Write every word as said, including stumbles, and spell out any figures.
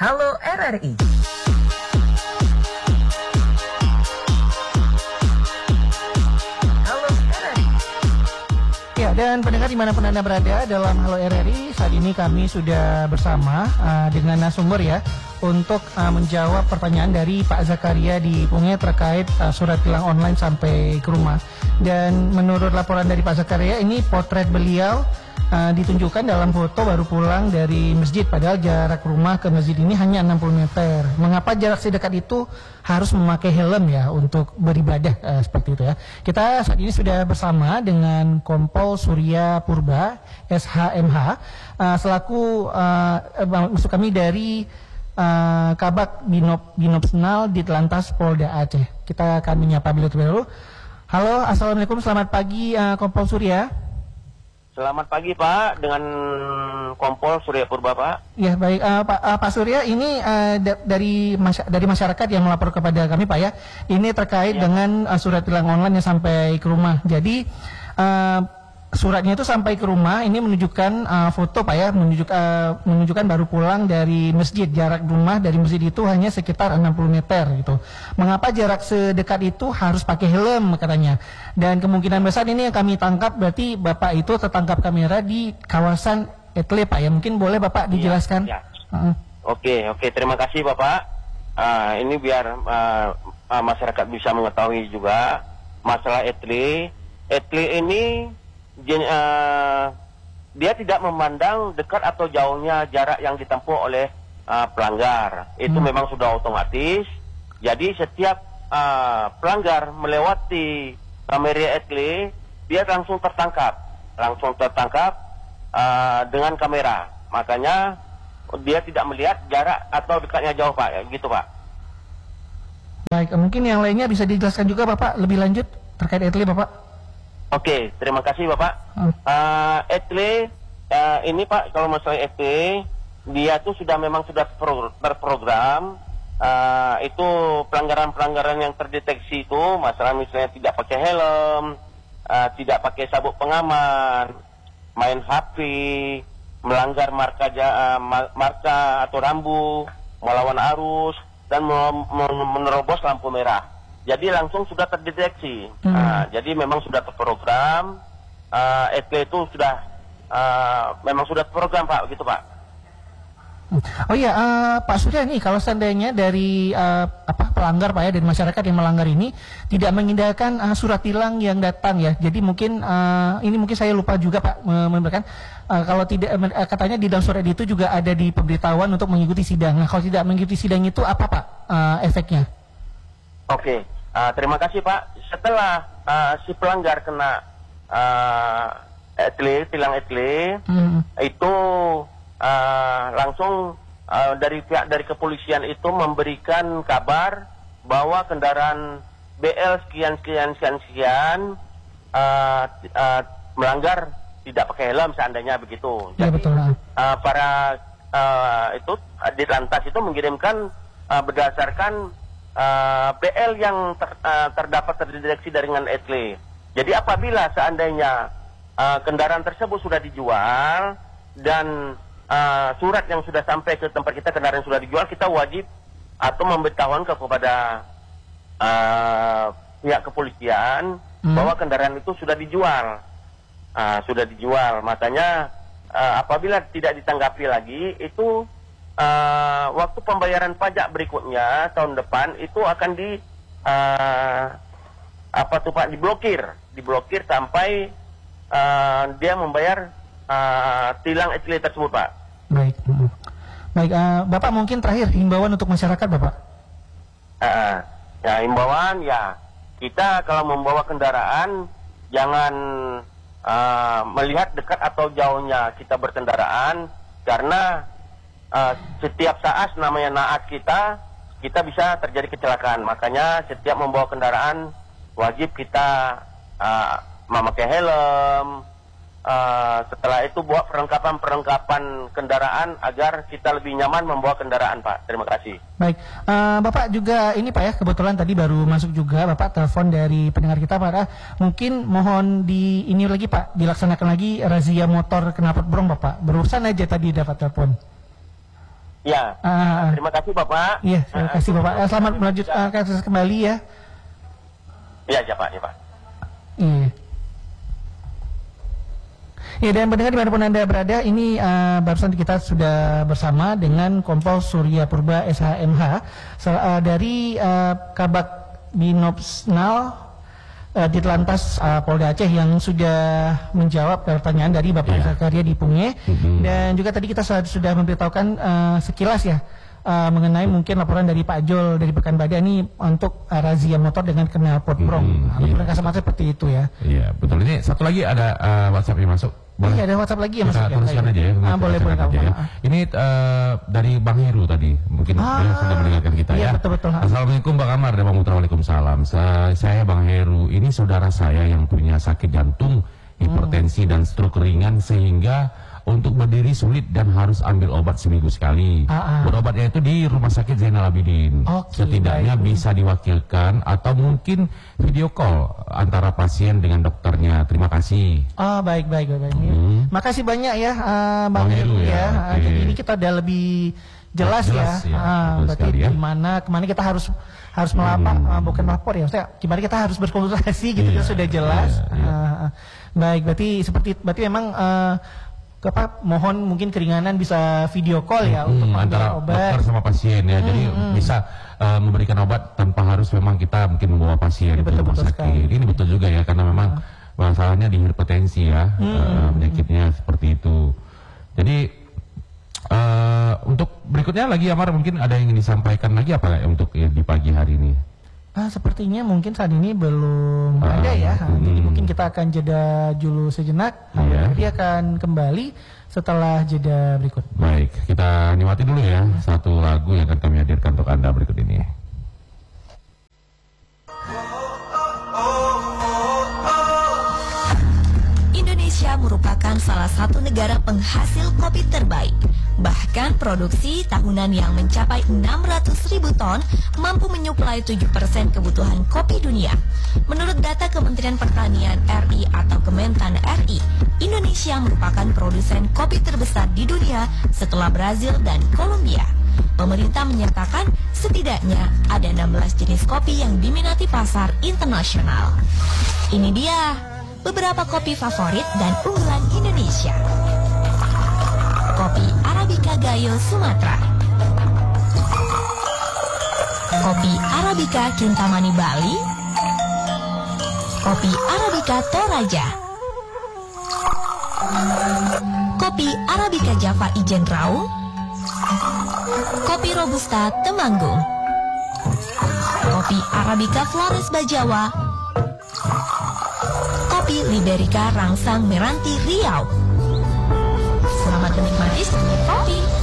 Halo R R I. Halo R R I. Ya, dan pendengar dimanapun Anda berada dalam Halo R R I, saat ini kami sudah bersama uh, dengan narasumber ya untuk uh, menjawab pertanyaan dari Pak Zakaria di Punge terkait uh, surat tilang online sampai ke rumah. Dan menurut laporan dari Pak Zakaria, ini potret beliau uh, ditunjukkan dalam foto baru pulang dari masjid, padahal jarak rumah ke masjid ini hanya enam puluh meter. Mengapa jarak sedekat itu harus memakai helm ya untuk beribadah uh, seperti itu ya. Kita saat ini sudah bersama dengan Kompol Surya Purba S H M H uh, selaku uh, maksud kami dari uh, Kabak Binop Binopsnal Ditlantas Polda Aceh. Kita akan menyapa beliau terlebih dahulu. Halo, assalamualaikum, selamat pagi uh, Kompol Surya. Selamat pagi Pak, dengan Kompol Surya Purba Pak. Ya baik uh, Pak, uh, Pak Surya, ini uh, da- dari masy- dari masyarakat yang melapor kepada kami Pak ya, ini terkait ya. dengan uh, surat tilang online yang sampai ke rumah. Jadi uh, suratnya itu sampai ke rumah, ini menunjukkan uh, foto Pak ya, menunjuk, uh, menunjukkan baru pulang dari masjid, jarak rumah dari masjid itu hanya sekitar enam puluh meter gitu. Mengapa jarak sedekat itu harus pakai helm katanya? Dan kemungkinan besar ini yang kami tangkap berarti Bapak itu tertangkap kamera di kawasan Etle Pak ya, mungkin boleh Bapak dijelaskan? Ya, ya. Uh-uh. Oke, oke, terima kasih Bapak. Uh, ini biar uh, uh, masyarakat bisa mengetahui juga masalah Etle. Etle ini Jen, uh, dia tidak memandang dekat atau jauhnya jarak yang ditempuh oleh uh, pelanggar. Itu hmm. memang sudah otomatis. Jadi setiap uh, pelanggar melewati kamera Etle, dia langsung tertangkap, langsung tertangkap uh, dengan kamera. Makanya dia tidak melihat jarak atau dekatnya jauh Pak, gitu Pak. Baik, mungkin yang lainnya bisa dijelaskan juga Bapak lebih lanjut terkait Etle Bapak. Oke, terima kasih Bapak. Hmm. Uh, Etle, uh, ini Pak, kalau masalah Etle, dia tuh sudah memang sudah pro, terprogram. Uh, itu pelanggaran-pelanggaran yang terdeteksi itu, masalah misalnya tidak pakai helm, uh, tidak pakai sabuk pengaman, main H P, melanggar marka, uh, marka atau rambu, melawan arus, dan menerobos lampu merah. Jadi langsung sudah terdeteksi. Hmm. Nah, jadi memang sudah terprogram. Uh, Etle itu sudah uh, memang sudah terprogram Pak, gitu Pak. Oh iya, uh, Pak Surya nih, kalau seandainya dari uh, apa pelanggar Pak ya, dari masyarakat yang melanggar ini tidak mengindahkan uh, surat tilang yang datang ya. Jadi mungkin uh, ini mungkin saya lupa juga Pak memberikan uh, kalau tidak uh, katanya di dalam surat itu juga ada di pemberitahuan untuk mengikuti sidang. Nah, kalau tidak mengikuti sidang itu apa Pak uh, efeknya? Oke. Uh, terima kasih Pak. Setelah uh, si pelanggar kena uh, Etle, tilang Etle, hmm. itu uh, langsung uh, dari pihak dari kepolisian itu memberikan kabar bahwa kendaraan B L sekian sekian sekian sekian uh, uh, melanggar tidak pakai helm seandainya begitu. Ya, Jadi betul. Uh, para uh, itu Ditlantas itu mengirimkan uh, berdasarkan Uh, B L yang ter, uh, terdapat terdeteksi dengan Etle. Jadi apabila seandainya uh, kendaraan tersebut sudah dijual dan uh, surat yang sudah sampai ke tempat kita, kendaraan yang sudah dijual, kita wajib atau memberitahuan kepada uh, pihak kepolisian hmm. bahwa kendaraan itu sudah dijual, uh, sudah dijual. Makanya uh, apabila tidak ditanggapi lagi itu Uh, waktu pembayaran pajak berikutnya tahun depan itu akan di uh, apa tuh Pak diblokir, diblokir sampai uh, dia membayar uh, tilang Etle tersebut Pak. Baik, baik uh, Bapak mungkin terakhir himbauan untuk masyarakat Bapak. Uh, ya himbauan ya kita kalau membawa kendaraan jangan uh, melihat dekat atau jauhnya kita berkendaraan karena Uh, setiap saat namanya naas kita, kita bisa terjadi kecelakaan. Makanya setiap membawa kendaraan wajib kita uh, memakai helm. Uh, setelah itu buat perlengkapan-perlengkapan kendaraan agar kita lebih nyaman membawa kendaraan Pak. Terima kasih. Baik, uh, Bapak juga ini Pak ya, kebetulan tadi baru masuk juga Bapak telepon dari pendengar kita Pak. Mungkin mohon di ini lagi Pak, dilaksanakan lagi razia motor knalpot brong Bapak. Barusan aja tadi dapat telepon. Ya, Ah, terima kasih Bapak. Iya, terima kasih Bapak. Eh, Selamat melanjutkan akses kembali ya. Iya, ya Pak, ya Pak. Iya. Ya, dan pendengar dimanapun Anda berada, ini uh, barusan kita sudah bersama dengan Kompol Surya Purba S H M H sel- uh, dari uh, Kabak Binopsnal uh, Ditlantas uh, Polda Aceh yang sudah menjawab pertanyaan dari Bapak Ya. Zakaria di Punge. Mhm. Dan juga tadi kita sudah sudah memberitahukan uh, sekilas ya uh, mengenai mungkin laporan dari Pak Jol dari Pekanbadan ini untuk uh, razia motor dengan knalpot brong. Mhm, Nah, laporan iya. kasamaran seperti itu ya. Iya, betul. Ini satu lagi ada uh, WhatsApp yang masuk. Boleh? Iya, ada WhatsApp lagi ya Mas. Kita Ya, teruskan baik. aja ya. Ah, kita boleh boleh teruskan kamu. aja ya. Ini uh, dari Bang Heru tadi, mungkin Ah, beliau sudah mendengarkan kita iya, ya. betul, betul. Assalamualaikum Bang Amar dan Bang Mutra, waalaikumsalam. Sa- Saya Bang Heru, ini saudara saya yang punya sakit jantung, hipertensi dan stroke ringan sehingga untuk berdiri sulit dan harus ambil obat seminggu sekali. Ah, ah. Berobatnya itu di Rumah Sakit Zainal Abidin. Oke, Setidaknya baik. bisa diwakilkan atau mungkin video call antara pasien dengan dokternya. Terima kasih. Oh, baik baik baik. baik. Hmm. Makasih banyak ya uh, Bang Bang Heru Heru ya. ya, Ah, oke. Jadi ini kita udah lebih jelas, Jelas ya. ya, Ah, betul berarti sekali ya. di mana kemana kita harus harus melapor, Hmm. ah, bukan melapor ya. Maksudnya gimana kita harus berkonsultasi gitu Iya, kan sudah jelas. iya, iya. Ah, ah. Baik, berarti seperti berarti memang uh, apa mohon mungkin keringanan bisa video call ya untuk Hmm, mengambil antara obat. dokter sama pasien ya. Jadi bisa uh, memberikan obat tanpa harus memang kita mungkin membawa pasien Iya, ke betul, rumah betul sakit. sekali. Ini betul juga ya karena memang masalahnya di hipertensi ya, uh, penyakitnya seperti itu. Jadi uh, untuk berikutnya lagi Amar mungkin ada yang ingin disampaikan lagi apa ya untuk ya, di pagi hari ini? Ah, sepertinya mungkin saat ini belum Ah, ada ya. Ah, hmm. Jadi mungkin kita akan jeda dulu sejenak. Ah, Iya. Dia akan kembali setelah jeda berikut. Baik, kita nikmati dulu ya satu lagu yang akan kami hadirkan untuk Anda berikut ini. Indonesia merupakan salah satu negara penghasil kopi terbaik. Bahkan produksi tahunan yang mencapai enam ratus ribu ton mampu menyuplai tujuh persen kebutuhan kopi dunia. Menurut data Kementerian Pertanian R I atau Kementan R I, Indonesia merupakan produsen kopi terbesar di dunia setelah Brazil dan Kolombia. Pemerintah menyatakan setidaknya ada enam belas jenis kopi yang diminati pasar internasional. Ini dia beberapa kopi favorit dan unggulan Indonesia. Kopi Arabica Gayo Sumatera, kopi Arabica Kintamani Bali, kopi Arabica Toraja, kopi Arabica Java Ijen Raung, kopi Robusta Temanggung, kopi Arabica Flores Bajawa, kopi Liberica Rangsang Meranti Riau. Selamat menikmati seni kopi.